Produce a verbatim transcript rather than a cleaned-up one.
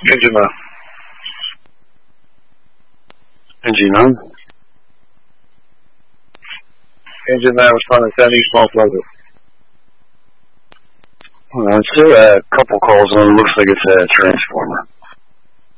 Engine none. Engine none. Engine nine responding ten East Mount Pleasant. Well, it's still a couple calls on it. Looks like it's a transformer.